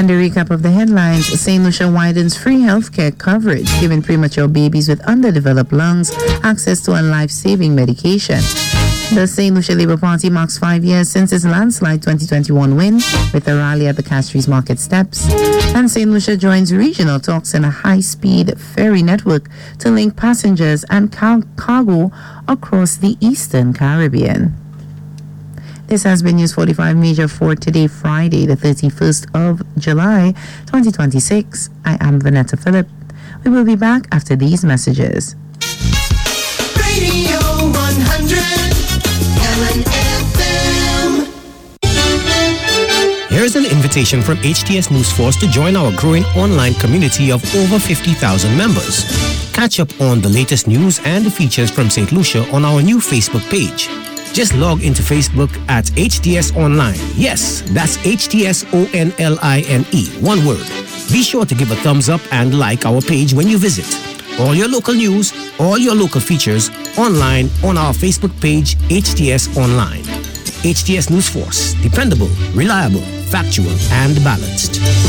And a recap of the headlines. St. Lucia widens free healthcare coverage, giving premature babies with underdeveloped lungs access to a life-saving medication. The St. Lucia Labour Party marks 5 years since its landslide 2021 win with a rally at the Castries Market Steps. And St. Lucia joins regional talks in a high-speed ferry network to link passengers and cargo across the Eastern Caribbean. This has been News 45 Major for today, Friday, the 31st of July, 2026. I am Vanetta Phillip. We will be back after these messages. Radio 100, LNFM. Here's an invitation from HTS News Force to join our growing online community of over 50,000 members. Catch up on the latest news and features from St. Lucia on our new Facebook page. Just log into Facebook at HTS Online. Yes, that's HTSONLINE, one word. Be sure to give a thumbs up and like our page when you visit. All your local news, all your local features online on our Facebook page, HTS Online. HTS News Force, dependable, reliable, factual, and balanced.